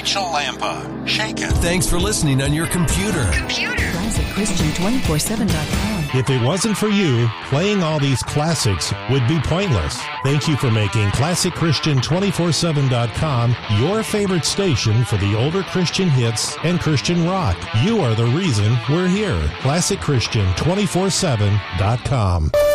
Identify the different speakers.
Speaker 1: Rachel Lampa. Shaken.
Speaker 2: Thanks for listening on your computer.
Speaker 3: ClassicChristian247.com.
Speaker 4: If it wasn't for you, playing all these classics would be pointless. Thank you for making ClassicChristian247.com your favorite station for the older Christian hits and Christian rock. You are the reason we're here. ClassicChristian247.com.